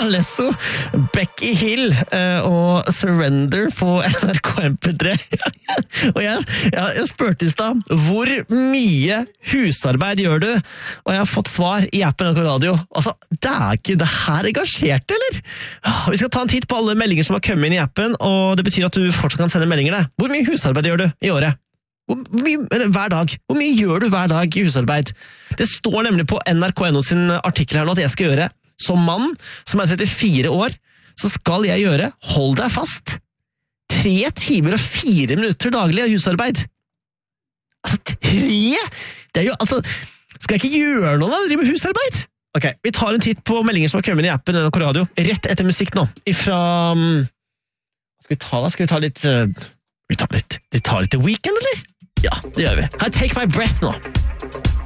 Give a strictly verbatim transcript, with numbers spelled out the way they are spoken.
Alesso, Becky Hill uh, og Surrender på N R K M P tre. Og jeg, jeg, jeg spurte i stad, hvor mye husarbeid gjør du? Og jeg har fått svar i appen N R K Radio. Altså, det er ikke det her engasjert, eller? Vi skal ta en titt på alle meldinger som har kommet inn i appen, og det betyr at du fortsatt kan sende meldingene. Hvor mye husarbeid gjør du i året? Hvor mye, eller, hver dag. Hvor mye gjør du hver dag i husarbeid? Det står nemlig på N R K N O sin artikkel her nå at jeg skal gjøre, som mann, som er trettifire år, så skal jeg gjøre, hold deg fast, tre timer og fire minutter daglig av husarbeid. Altså, tre? Det er jo, altså, skal jeg ikke gjøre noe da, drive med husarbeid? Ok, vi tar en titt på meldinger som har kommet inn i appen N R K Radio, rett etter musikk nå, ifra... Skal vi ta da? Skal vi ta litt... Uh, vi tar litt, vi tar litt The Weeknd, eller? Ja, det gjør vi. Her, Take My Breath nå.